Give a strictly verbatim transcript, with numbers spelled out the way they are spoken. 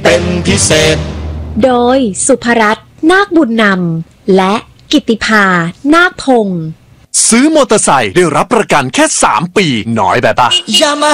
เป็นพิเศษโดยสุภรัตน์นาคบุญนำและกิตติภานาคพงศ์ซื้อมอเตอร์ไซค์ได้รับประกันแค่สามปีน้อยแบบปะ